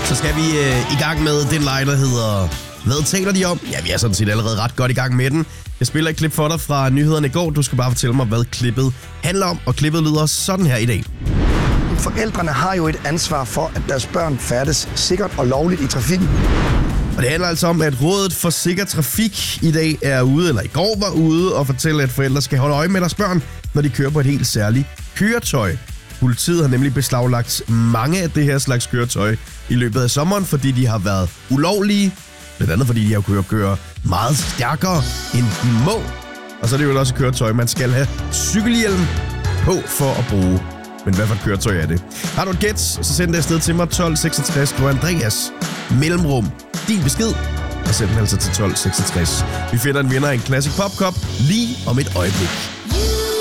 Så skal vi i gang med den leg, der hedder Hvad taler de om? Ja, vi er sådan set allerede ret godt i gang med den. Jeg spiller et klip for dig fra nyhederne i går. Du skal bare fortælle mig, hvad klippet handler om. Og klippet lyder sådan her i dag. Forældrene har jo et ansvar for, at deres børn færdes sikkert og lovligt i trafikken. Og det handler altså om, at Rådet for Sikker Trafik i dag er ude, eller i går var ude, og fortælle, at forældre skal holde øje med deres børn, når de kører på et helt særligt køretøj. Politiet har nemlig beslaglagt mange af det her slags køretøj i løbet af sommeren, fordi de har været ulovlige. Blandt andet fordi de har kunnet køre meget stærkere, end de må. Og så er det jo også et køretøj, man skal have cykelhjelm på for at bruge. Men hvad for et køretøj er det? Har du et gæt, så send det afsted til mig 1266. Du er Andreas. Mellemrum. Din besked. Og send den altså til 1266. Vi finder en vinder af en Classic Pop Cup lige om et øjeblik.